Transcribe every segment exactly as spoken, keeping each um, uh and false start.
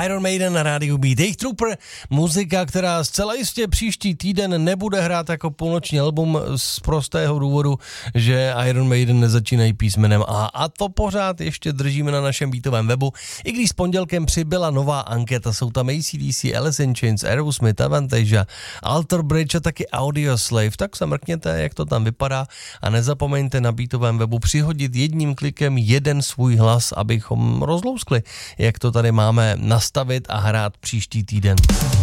Iron Maiden na rádiu Beat. Jejich Trooper, muzika, která zcela jistě příští týden nebude hrát jako půlnoční album z prostého důvodu, že Iron Maiden nezačínají písmenem A. A to pořád ještě držíme na našem beatovém webu, i když s pondělkem přibyla nová anketa. Jsou tam A C D C, Alice in Chains, Aerosmith, Avantasia, Alter Bridge a taky Audioslave. Tak se mrkněte, jak to tam vypadá a nezapomeňte na beatovém webu přihodit jedním klikem jeden svůj hlas, abychom rozlouskli, jak to tady máme nastavit a hrát příští týden.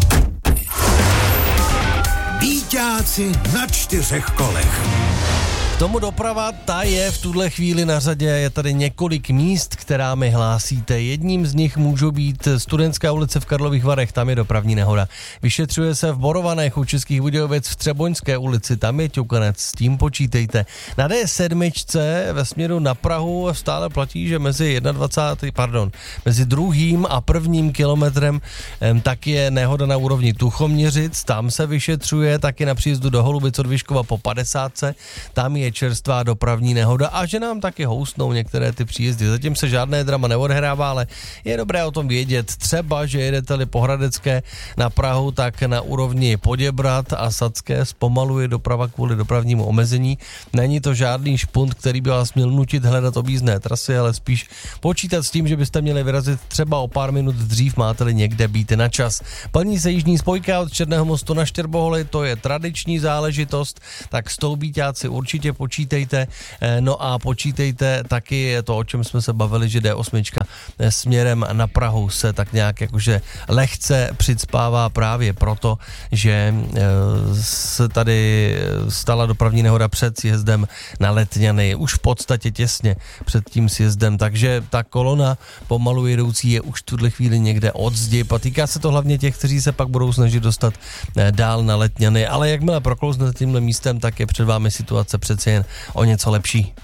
Bíťáci na čtyřech kolech. K tomu doprava, ta je v tuhle chvíli na řadě, je tady několik míst, která mi hlásíte. Jedním z nich můžou být Studentská ulice v Karlových Varech, tam je dopravní nehoda. Vyšetřuje se v Borovanech u Českých Budějovic v Třeboňské ulici, tam je ťukanec, s tím počítejte. Na D sedm ve směru na Prahu stále platí, že mezi dvacátým prvním pardon, mezi druhým a prvním kilometrem tak je nehoda na úrovni Tuchoměřic, tam se vyšetřuje, taky na příjezdu do Holubic od Vyškova po padesátce, tam je čerstvá dopravní nehoda a že nám taky houstnou některé ty příjezdy. Zatím se žádné drama neodhrává, ale je dobré o tom vědět. Třeba, že jedete-li po Hradecké na Prahu, tak na úrovni Poděbrad a Sadské zpomaluje doprava kvůli dopravnímu omezení. Není to žádný špunt, který by vás měl nutit hledat objízdné trasy, ale spíš počítat s tím, že byste měli vyrazit třeba o pár minut dřív, máte-li někde být na čas. Plní se jižní spojka od Černého mostu na Štěrboholi, to je tradiční záležitost, tak s tou Bíťáci určitě počítejte, no a počítejte taky to, o čem jsme se bavili, že D osm směrem na Prahu se tak nějak jakože lehce přicpává právě proto, že se tady stala dopravní nehoda před sjezdem na Letňany, už v podstatě těsně před tím sjezdem, takže ta kolona pomalu jedoucí je už v tuhle chvíli někde od zdi a týká se to hlavně těch, kteří se pak budou snažit dostat dál na Letňany, ale jakmile proklouznete tímhle místem, tak je před vámi situace přece jen o něco lepší.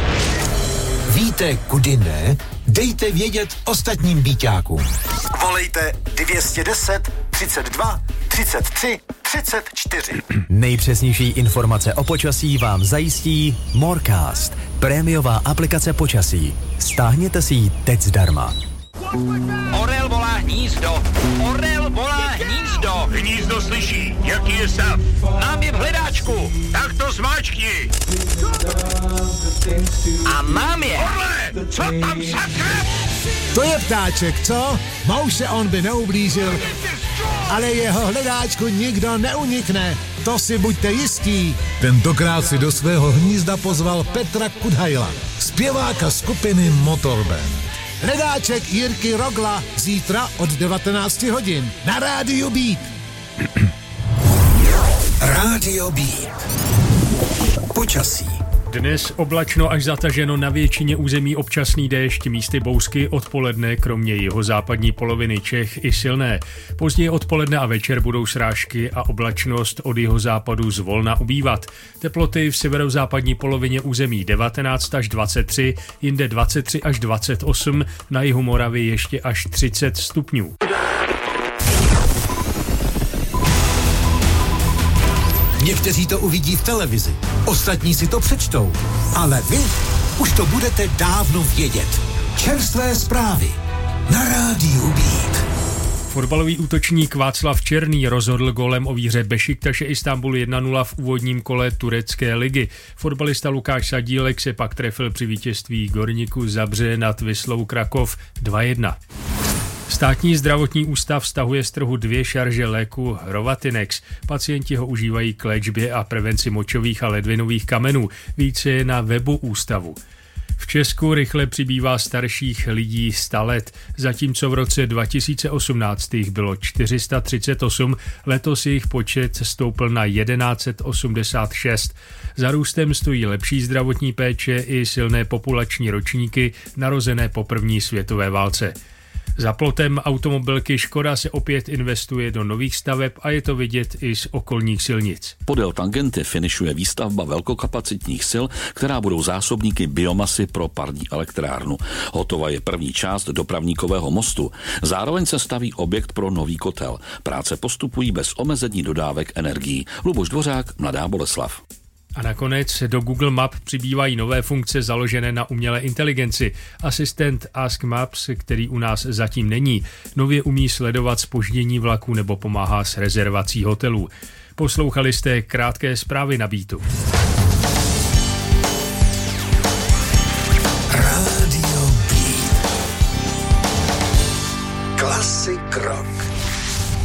Víte, kudy ne? Dejte vědět ostatním bíťákům. Volejte dvě stě deset, třicet dva, třicet tři, třicet čtyři. Nejpřesnější informace o počasí vám zajistí Morecast, prémiová aplikace počasí. Stáhněte si ji teď zdarma. Orel volá hnízdo. Orel volá hnízdo. Hnízdo slyší, jaký je stav. Mám je v hledáčku. Tak to zmáčkni. A mám je. Orle, co tam sakra? To je ptáček, co? Mouše on by neublížil, ale jeho hledáčku nikdo neunikne. To si buďte jistí. Tentokrát si do svého hnízda pozval Petra Kudhajla, zpěváka skupiny Motorband. Hledáček Jirky Rogla zítra od devatenáct hodin na rádiu Beat. Rádio Beat. Počasí. Dnes oblačno až zataženo, na většině území občasný déšť, místy bouřky, odpoledne kromě jihozápadní poloviny Čech i silné. Později odpoledne a večer budou srážky a oblačnost od jihozápadu zvolna ubývat. Teploty v severozápadní polovině území devatenáct až dvacet tři, jinde dvacet tři až dvacet osm, na jihu Moravy ještě až třicet stupňů. Někteří to uvidí v televizi, ostatní si to přečtou, ale vy už to budete dávno vědět. Čerstvé zprávy na rádiu Beat. Fotbalový útočník Václav Černý rozhodl gólem o výhře Bešiktaše Istanbul jedna nula v úvodním kole turecké ligy. Fotbalista Lukáš Sadílek se pak trefil při vítězství Gorníku Zabře nad Vyslou Krakov dva jedna. Státní zdravotní ústav stahuje z trhu dvě šarže léku Rovatinex. Pacienti ho užívají k léčbě a prevenci močových a ledvinových kamenů. Více je na webu ústavu. V Česku rychle přibývá starších lidí sto let, zatímco v roce dva tisíce osmnáct jich bylo čtyři sta třicet osm, letos jejich počet stoupl na tisíc sto osmdesát šest. Za růstem stojí lepší zdravotní péče i silné populační ročníky narozené po první světové válce. Za plotem automobilky Škoda se opět investuje do nových staveb a je to vidět i z okolních silnic. Podél tangenty finišuje výstavba velkokapacitních sil, která budou zásobníky biomasy pro parní elektrárnu. Hotova je první část dopravníkového mostu. Zároveň se staví objekt pro nový kotel. Práce postupují bez omezení dodávek energií. Luboš Dvořák, Mladá Boleslav. A nakonec do Google Map přibývají nové funkce založené na umělé inteligenci. Asistent Ask Maps, který u nás zatím není, nově umí sledovat zpoždění vlaku nebo pomáhá s rezervací hotelů. Poslouchali jste krátké zprávy na Beatu.